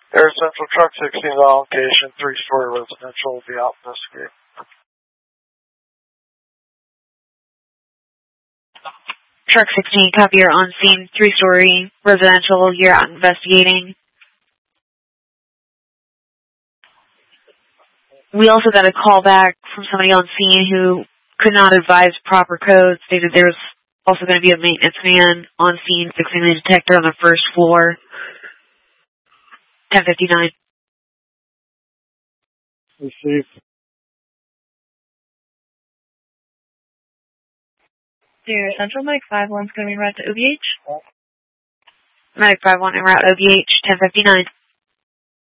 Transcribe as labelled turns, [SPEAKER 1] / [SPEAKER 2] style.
[SPEAKER 1] Air Central Truck 16 on location, 3-story residential will be out investigating.
[SPEAKER 2] Truck 16, copy, you're on scene, 3-story residential, you're out investigating. We also got a call back from somebody on scene who could not advise proper code, stated there's also going to be a maintenance man on scene fixing the detector on the first floor. 1059.
[SPEAKER 1] Received.
[SPEAKER 3] Dear Central, Mike 5-1's going to be right to OBH.
[SPEAKER 2] Medic 5-1 en route OBH, 1059.